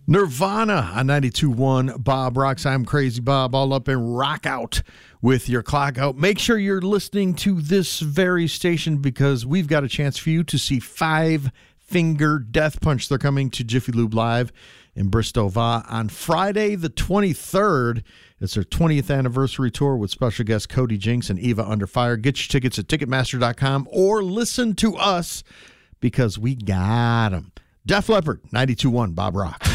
Nirvana on 92.1 Bob Rocks. I'm Crazy Bob, all up in Rock Out with your clock out. Make sure you're listening to this very station because we've got a chance for you to see Five Finger Death Punch. They're coming to Jiffy Lube Live in Bristow Va on Friday the 23rd. It's their 20th anniversary tour with special guests Cody Jinks and Eva Under Fire. Get your tickets at Ticketmaster.com or listen to us because we got them. Def Leppard, 92.1 Bob Rocks.